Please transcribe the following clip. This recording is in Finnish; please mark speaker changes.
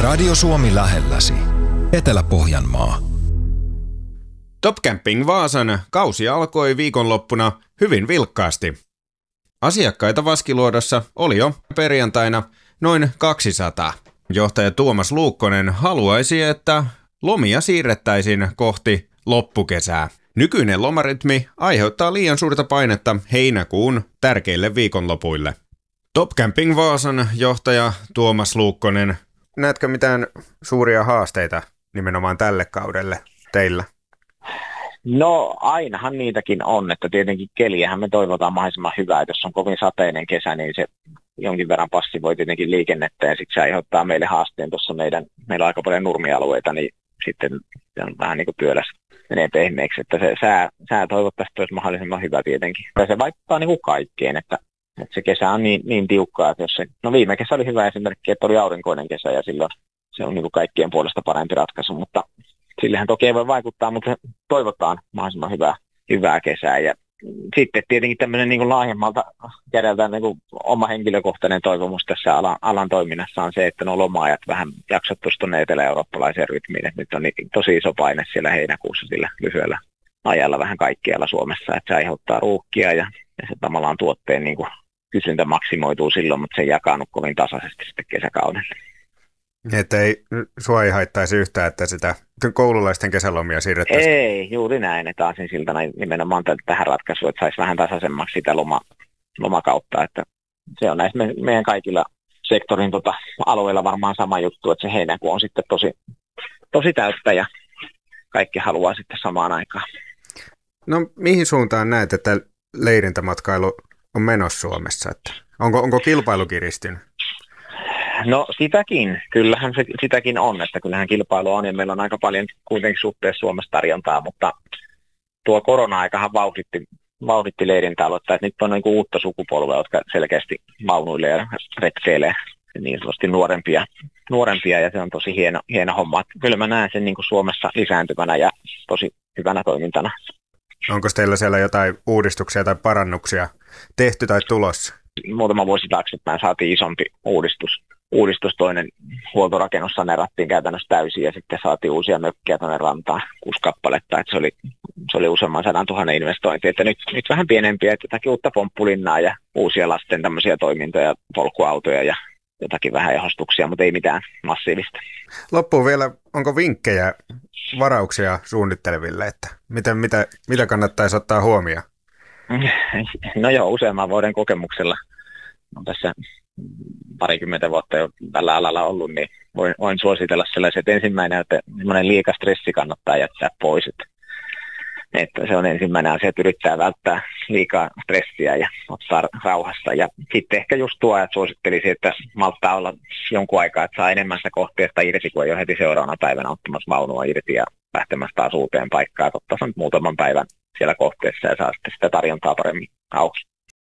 Speaker 1: Radio Suomi lähelläsi. Etelä-Pohjanmaa.
Speaker 2: Top Camping Vaasan kausi alkoi viikonloppuna hyvin vilkkaasti. Asiakkaita Vaskiluodossa oli jo perjantaina noin 200. Johtaja Tuomas Luukkonen haluaisi, että lomia siirrettäisiin kohti loppukesää. Nykyinen lomarytmi aiheuttaa liian suurta painetta heinäkuun tärkeille viikonlopuille. Top Camping Vaasan johtaja Tuomas Luukkonen, näetkö mitään suuria haasteita nimenomaan tälle kaudelle teillä?
Speaker 3: No ainahan niitäkin on, että tietenkin keliähän me toivotaan mahdollisimman hyvää, että jos on kovin sateinen kesä, niin se jonkin verran passivoi tietenkin liikennettä ja sitten se aiheuttaa meille haasteen tuossa meillä on aika paljon nurmialueita, niin sitten se on vähän niin kuin työläs menee pehmeäksi, että se sää toivottavasti olisi mahdollisimman hyvä tietenkin. Ja se vaikuttaa niin kuin kaikkeen, että se kesä on niin tiukkaa, että viime kesä oli hyvä esimerkki, että oli aurinkoinen kesä ja silloin se on niin kuin kaikkien puolesta parempi ratkaisu, mutta sillähän toki ei voi vaikuttaa, mutta toivotaan mahdollisimman hyvää kesää. Ja sitten tietenkin tämmöinen niin kuin laajemmalta kädeltä niin kuin oma henkilökohtainen toivomus tässä alan toiminnassa on se, että nuo loma-ajat vähän jaksottuisi tuonne etelä-eurooppalaiseen rytmiin. Että nyt on tosi iso paine siellä heinäkuussa sillä lyhyellä ajalla vähän kaikkialla Suomessa, että se aiheuttaa ruuhkia ja se tavallaan tuotteen niin kuin kysyntä maksimoituu silloin, mutta se ei jakaannut kovin tasaisesti sitten kesäkaudella.
Speaker 2: Että sua ei haittaisi yhtään, että sitä koululaisten kesälomia siirrettäisiin?
Speaker 3: Ei, juuri näin. Että aasinsiltana nimenomaan tähän ratkaisuun, että saisi vähän tasaisemmaksi sitä lomakautta. Että se on näissä meidän kaikilla sektorin alueilla varmaan sama juttu, että se heinäkuu on sitten tosi täyttä ja kaikki haluaa sitten samaan aikaan.
Speaker 2: No mihin suuntaan näet, että leirintämatkailu on menossa Suomessa? Että onko kilpailu kiristynyt?
Speaker 3: No sitäkin, kyllähän se sitäkin on, että kyllähän kilpailu on ja meillä on aika paljon kuitenkin suhteessa Suomessa tarjontaa, mutta tuo korona-aikahan vauhditti leirintäaluetta, että nyt on niin kuin uutta sukupolvea, jotka selkeästi vaunuilee ja retkeilee niin sanotusti nuorempia ja se on tosi hieno homma. Että kyllä mä näen sen niin kuin Suomessa lisääntyvänä ja tosi hyvänä toimintana.
Speaker 2: Onko teillä siellä jotain uudistuksia tai parannuksia tehty tai tulossa?
Speaker 3: Muutama vuosi taaksepäin saatiin isompi uudistus, toinen huoltorakennus saneerattiin käytännössä täysin ja sitten saatiin uusia mökkiä tuonne rantaan 6 kappaletta, että se oli useamman 100 000 investointia, että nyt vähän pienempiä, että jotakin uutta pomppulinnaa ja uusia lasten tämmöisiä toimintoja, polkuautoja ja jotakin vähän ehostuksia, mutta ei mitään massiivista.
Speaker 2: Loppuun vielä, onko vinkkejä, varauksia suunnitteleville, että mitä kannattaisi ottaa huomioon?
Speaker 3: No joo, useamman vuoden kokemuksella on tässä parikymmentä vuotta jo tällä alalla ollut, niin voin suositella sellaisen, että ensimmäinen, että semmoinen liika stressi kannattaa jättää pois. Että se on ensimmäinen asia, että yrittää välttää liikaa stressiä ja ottaa rauhassa. Ja sitten ehkä just tuo, että suosittelisin, että malttaa olla jonkun aikaa, että saa enemmän sitä kohteesta irti, kuin ei ole heti seuraavana päivänä ottamassa vaunua irti ja lähtemässä taas uuteen paikkaan. Ottaa sen muutaman päivän siellä kohteessa ja saa sitten sitä tarjontaa paremmin auki.